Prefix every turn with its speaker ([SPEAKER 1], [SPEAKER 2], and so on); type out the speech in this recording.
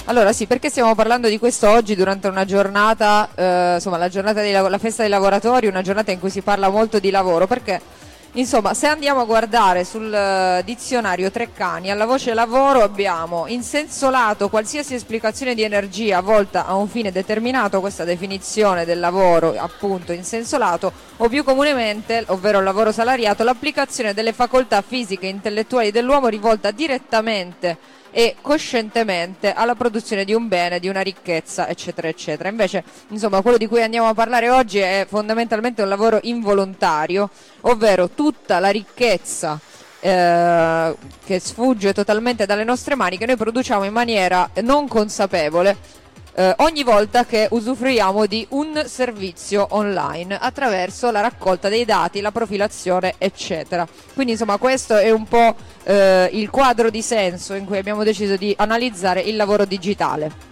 [SPEAKER 1] Allora sì, perché stiamo parlando di questo oggi durante una giornata, insomma la giornata la festa dei lavoratori, una giornata in cui si parla molto di lavoro, perché insomma se andiamo a guardare sul dizionario Treccani alla voce lavoro abbiamo in senso lato qualsiasi esplicazione di energia volta a un fine determinato, questa definizione del lavoro appunto in senso lato, o più comunemente, ovvero il lavoro salariato, l'applicazione delle facoltà fisiche e intellettuali dell'uomo rivolta direttamente e coscientemente alla produzione di un bene, di una ricchezza, eccetera, eccetera. Invece, insomma, quello di cui andiamo a parlare oggi è fondamentalmente un lavoro involontario, ovvero tutta la ricchezza che sfugge totalmente dalle nostre mani, che noi produciamo in maniera non consapevole ogni volta che usufruiamo di un servizio online attraverso la raccolta dei dati, la profilazione, eccetera. Quindi insomma questo è un po' il quadro di senso in cui abbiamo deciso di analizzare il lavoro digitale.